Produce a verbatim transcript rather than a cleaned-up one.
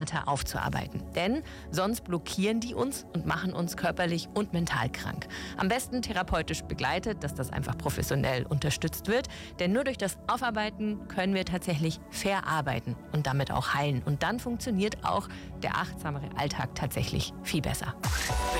Traumata aufzuarbeiten. Denn sonst blockieren die uns und machen uns körperlich und mental krank. Am besten therapeutisch begleitet, dass das einfach professionell unterstützt wird. Denn nur durch das Aufarbeiten können wir tatsächlich verarbeiten und damit auch heilen. Und dann funktioniert auch der achtsamere Alltag tatsächlich viel besser.